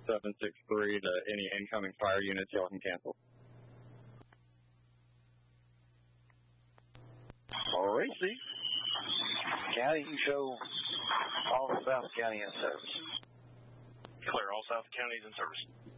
763 to any incoming fire units, y'all can cancel. All right, Steve. County, you show all South County in service. Clear, all South counties in service.